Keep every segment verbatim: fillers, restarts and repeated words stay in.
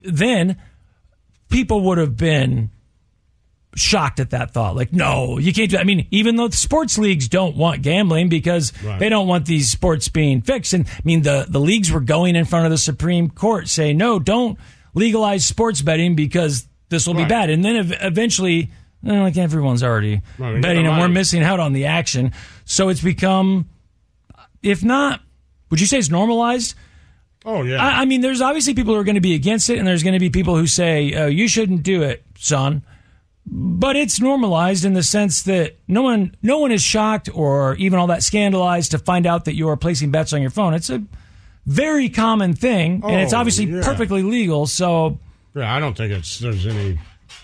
then people would have been shocked at that thought. Like, no, you can't do that. I mean, even though the sports leagues don't want gambling because right. they don't want these sports being fixed. And I mean, the, the leagues were going in front of the Supreme Court saying, no, don't legalize sports betting because this will right. be bad. And then ev- eventually, eh, like everyone's already right, betting and we're missing out on the action. So it's become, if not, would you say it's normalized? Oh, yeah. I, I mean, there's obviously people who are going to be against it, and there's going to be people who say, oh, you shouldn't do it, son. But it's normalized in the sense that no one no one is shocked or even all that scandalized to find out that you are placing bets on your phone. It's a very common thing, and oh, it's obviously yeah. perfectly legal. So, yeah, I don't think it's there's any.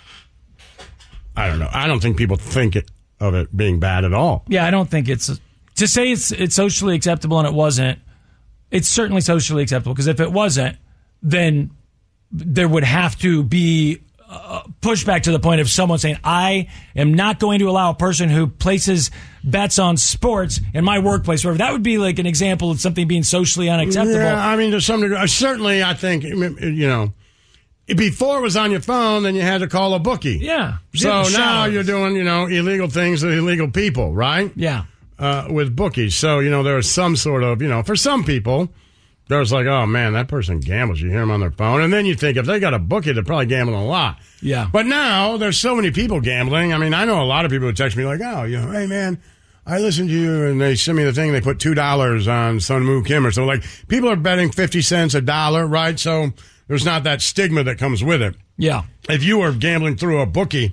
I don't know. I don't think people think it, of it being bad at all. Yeah, I don't think it's to say it's it's socially acceptable and it wasn't. It's certainly socially acceptable because if it wasn't, then there would have to be uh, pushback to the point of someone saying, I am not going to allow a person who places bets on sports in my workplace. Or that would be like an example of something being socially unacceptable. Yeah, I mean, to some degree, certainly I think, you know, before it was on your phone, then you had to call a bookie. Yeah. So now you're doing, you know, illegal things with illegal people, right? Yeah. Uh, with bookies. So, you know, there was some sort of, you know, for some people, there's like, oh, man, that person gambles. You hear them on their phone. And then you think if they got a bookie, they're probably gambling a lot. Yeah. But now there's so many people gambling. I mean, I know a lot of people who text me like, oh, you know, hey, man, I listened to you, and they send me the thing. They put two dollars on Sun Moo Kim. Or so, like, people are betting fifty cents a dollar, right? So there's not that stigma that comes with it. Yeah. If you were gambling through a bookie,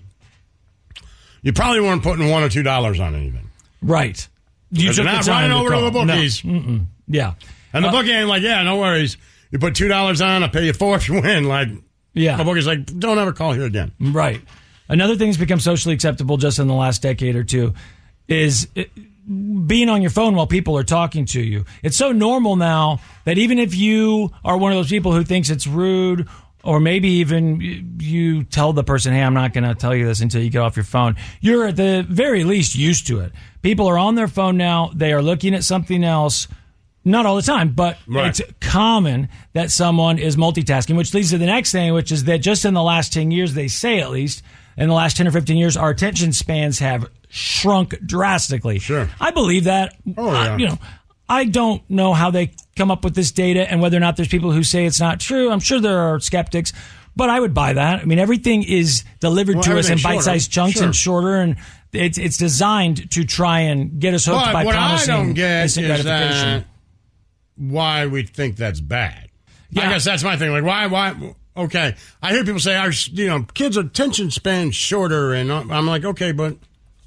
you probably weren't putting one or two dollars on anything. Right. You took not running over to the bookies. No. Yeah. And the uh, bookie ain't like, yeah, no worries. You put two dollars on, I'll pay you four if you win. Like, yeah. The bookie's like, don't ever call here again. Right. Another thing that's become socially acceptable just in the last decade or two is it, being on your phone while people are talking to you. It's so normal now that even if you are one of those people who thinks it's rude, or maybe even you tell the person, hey, I'm not going to tell you this until you get off your phone, you're at the very least used to it. People are on their phone now. They are looking at something else. Not all the time, but right. It's common that someone is multitasking, which leads to the next thing, which is that just in the last ten years, they say at least, in the last ten or fifteen years, our attention spans have shrunk drastically. Sure. I believe that. Oh, yeah. I, you know, I don't know how they come up with this data and whether or not there's people who say it's not true. I'm sure there are skeptics, but I would buy that. I mean, everything is delivered well, to us in bite-sized shorter. chunks Sure. and shorter, and it's it's designed to try and get us hooked but by what promising I don't get instant is gratification. that why we think that's bad. Yeah. I guess that's my thing. Like, why? Why? Okay, I hear people say our, you know, kids' attention span shorter, and I'm like, okay, but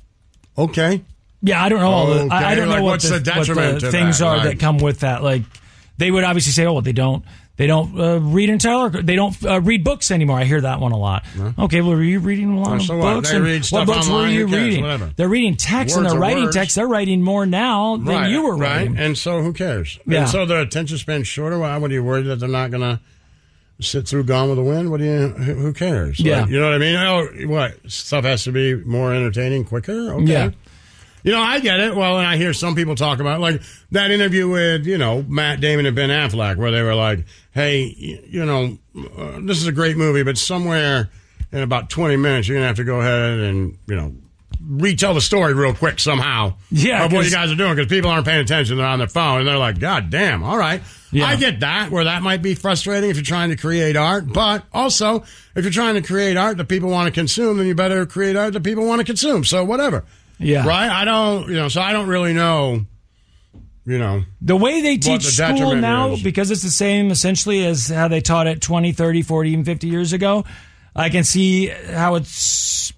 okay. Yeah, I don't know. All the, okay. I, I don't like, know what what's the, the, detriment what the to things that? are like, that come with that. Like, they would obviously say, oh, well, they don't. They don't uh, read entire. They don't uh, read books anymore. I hear that one a lot. Huh? Okay, well, were you reading a lot well, of so books? What? They read stuff what books online, were you cares, reading? Whatever. They're reading text words and they're writing words. text. They're writing more now than right, you were writing. Right, and so who cares? Yeah. And so the attention span shorter. Why? What are you worried that they're not going to sit through Gone with the Wind? What do you? Who, who cares? Yeah, like, you know what I mean. Oh, what stuff has to be more entertaining, quicker? Okay. Yeah. You know, I get it. Well, and I hear some people talk about, like, that interview with, you know, Matt Damon and Ben Affleck, where they were like, hey, you know, uh, this is a great movie, but somewhere in about twenty minutes, you're going to have to go ahead and, you know, retell the story real quick somehow yeah, of what you guys are doing, because people aren't paying attention. They're on their phone, and they're like, God damn, all right. Yeah. I get that, where that might be frustrating if you're trying to create art, but also, if you're trying to create art that people want to consume, then you better create art that people want to consume. So whatever. Yeah. Right? I don't, you know, so I don't really know, you know. The way they teach the school now, is. because it's the same essentially as how they taught it twenty, thirty, forty, even fifty years ago, I can see how it's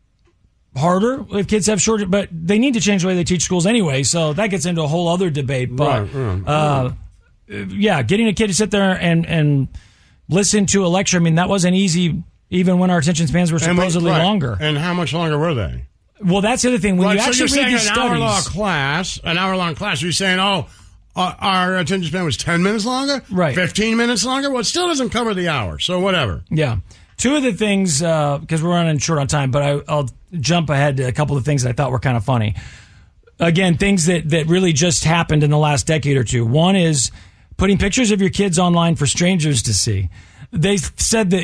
harder if kids have shorter, but they need to change the way they teach schools anyway, so that gets into a whole other debate. But, right, right, uh, right. yeah, getting a kid to sit there and, and listen to a lecture, I mean, that wasn't easy even when our attention spans were supposedly and we, right. longer. And how much longer were they? Well, that's the other thing. When right, you so actually you're read saying these an studies, hour-long class, an hour-long class, you're saying, oh, uh, our attention span was ten minutes longer? Right. fifteen minutes longer? Well, it still doesn't cover the hour, so whatever. Yeah. Two of the things, because uh, we're running short on time, but I, I'll jump ahead to a couple of things that I thought were kind of funny. Again, things that, that really just happened in the last decade or two. One is putting pictures of your kids online for strangers to see. they said that